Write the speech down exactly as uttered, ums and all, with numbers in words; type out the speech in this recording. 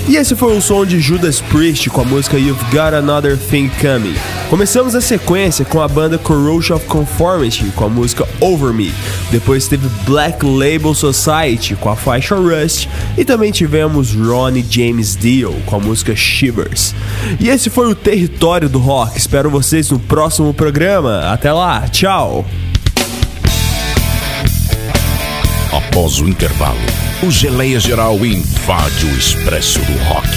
E esse foi o som de Judas Priest com a música You've Got Another Thing Coming. Começamos a sequência com a banda Corrosion of Conformity com a música Over Me. Depois teve Black Label Society com a faixa Rust. E também tivemos Ronnie James Dio com a música Shivers. E esse foi o Território do Rock. Espero vocês no próximo programa. Até lá, tchau! Após o intervalo, o Geleia Geral invade o Expresso do Rock.